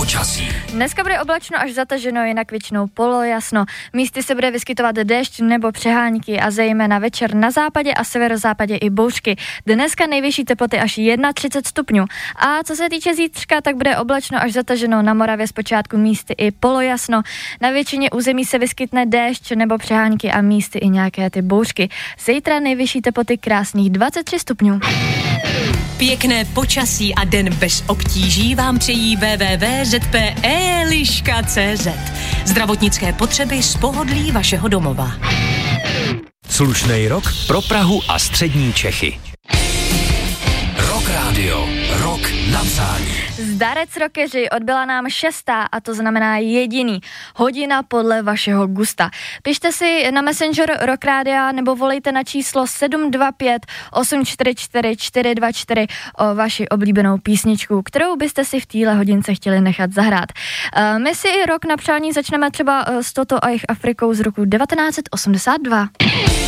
počasí. Dneska bude oblačno až zataženo, jinak většinou polojasno. Místy se bude vyskytovat déšť nebo přehánky a zejména večer na západě a severozápadě i bouřky. Dneska nejvyšší teploty až 31 stupňů. A co se týče zítřka, tak bude oblačno až zataženo, na Moravě zpočátku místy i polojasno. Na většině území se vyskytne déšť nebo přehánky a místy i nějaké ty bouřky. Zítra nejvyšší teploty krásných 23 stupňů. Pěkné počasí a den bez obtíží vám přejí www.zpe.eliška.cz. Zdravotnické potřeby z pohodlí vašeho domova. Slušnej rok pro Prahu a střední Čechy. Rock Radio, rok na přání. Zdarec rockeři, odbyla nám 6. a to znamená jediný hodina podle vašeho gusta. Pište si na Messenger Rock Radia nebo volejte na číslo 725 844 424 o vaši oblíbenou písničku, kterou byste si v téhle hodince chtěli nechat zahrát. My si rok na přání začneme třeba s Toto a jejich Afrikou z roku 1982.